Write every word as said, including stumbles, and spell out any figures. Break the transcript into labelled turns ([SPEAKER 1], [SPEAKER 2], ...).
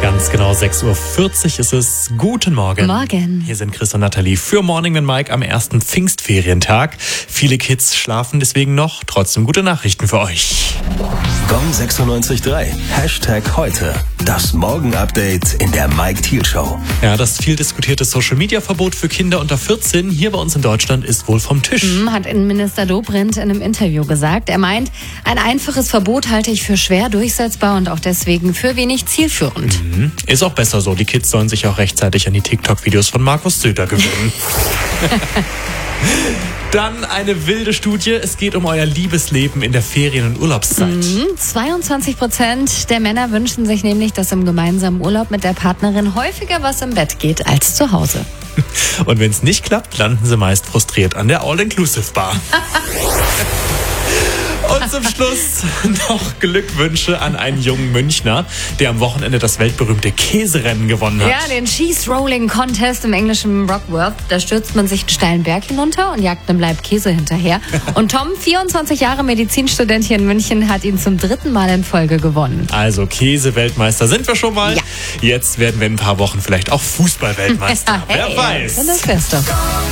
[SPEAKER 1] Ganz genau sechs Uhr vierzig ist es. Guten Morgen.
[SPEAKER 2] Morgen.
[SPEAKER 1] Hier sind Chris und Nathalie für Morning with Mike am ersten Pfingstferientag. Viele Kids schlafen deswegen noch. Trotzdem gute Nachrichten für euch.
[SPEAKER 3] Gong sechsundneunzig Komma drei. Hashtag heute. Das Morgen-Update in der Mike Thiel Show.
[SPEAKER 1] Ja, das viel diskutierte Social-Media-Verbot für Kinder unter vierzehn hier bei uns in Deutschland ist wohl vom Tisch.
[SPEAKER 2] Mhm, hat Innenminister Dobrindt in einem Interview gesagt. Er meint, ein einfaches Verbot halte ich für schwer durchsetzbar und auch deswegen für wenig zielführend.
[SPEAKER 1] Mhm. Ist auch besser so. Die Kids sollen sich auch rechtzeitig an die TikTok-Videos von Markus Söder gewöhnen. Dann eine wilde Studie. Es geht um euer Liebesleben in der Ferien- und Urlaubszeit.
[SPEAKER 2] Mhm. zweiundzwanzig Prozent der Männer wünschen sich nämlich, dass im gemeinsamen Urlaub mit der Partnerin häufiger was im Bett geht als zu Hause.
[SPEAKER 1] Und wenn es nicht klappt, landen sie meist frustriert an der All-Inclusive-Bar. Und zum Schluss noch Glückwünsche an einen jungen Münchner, der am Wochenende das weltberühmte Käserennen gewonnen hat.
[SPEAKER 2] Ja, den Cheese Rolling Contest im englischen Rockworth. Da stürzt man sich einen steilen Berg hinunter und jagt einem Laib Käse hinterher. Und Tom, vierundzwanzig Jahre Medizinstudent hier in München, hat ihn zum dritten Mal in Folge gewonnen.
[SPEAKER 1] Also Käse-Weltmeister sind wir schon mal.
[SPEAKER 2] Ja.
[SPEAKER 1] Jetzt werden wir in ein paar Wochen vielleicht auch Fußball-Weltmeister.
[SPEAKER 2] Hey,
[SPEAKER 1] Wer weiß.
[SPEAKER 2] Das ist das Beste.